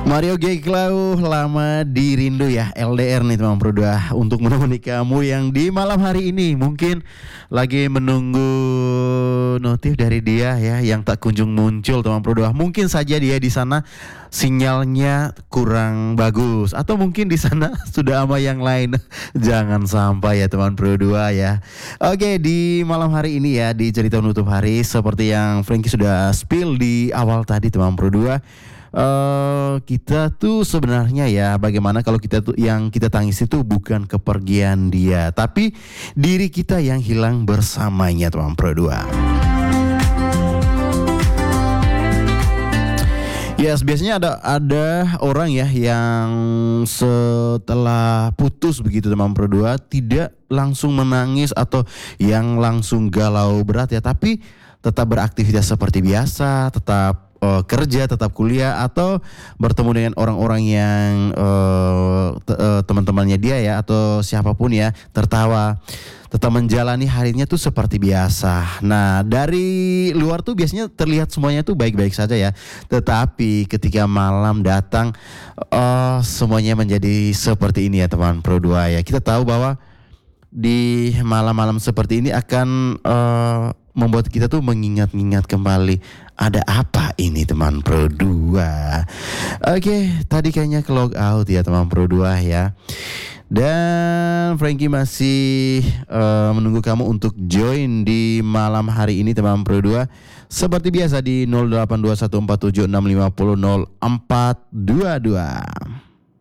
Mario Geklau, lama dirindu ya, LDR nih teman berdua, untuk menemani kamu yang di malam hari ini mungkin lagi menunggu notif dari dia ya, yang tak kunjung muncul teman berdua. Mungkin saja dia di sana sinyalnya kurang bagus, atau mungkin di sana sudah sama yang lain. Jangan sampai ya teman berdua ya. Oke, di malam hari ini ya, di cerita penutup hari, seperti yang Frankie sudah spill di awal tadi teman berdua, kita tuh sebenarnya ya, bagaimana kalau kita tuh yang kita tangis itu bukan kepergian dia, tapi diri kita yang hilang bersamanya teman berdua. Yes, biasanya ada orang ya yang setelah putus begitu teman berdua tidak langsung menangis atau yang langsung galau berat ya, tapi tetap beraktivitas seperti biasa, tetap kerja, tetap kuliah, atau bertemu dengan orang-orang yang teman-temannya dia ya, atau siapapun ya, tertawa, tetap menjalani harinya tuh seperti biasa. Nah, dari luar tuh biasanya terlihat semuanya tuh baik-baik saja ya, tetapi ketika malam datang, semuanya menjadi seperti ini ya teman Pro 2 ya. Kita tahu bahwa di malam-malam seperti ini akan membuat kita tuh mengingat-ingat kembali, ada apa ini teman Pro 2. Oke, tadi kayaknya ke log out ya teman Pro 2 ya. Dan Frankie masih menunggu kamu untuk join di malam hari ini teman Pro 2. Seperti biasa di 082147650422.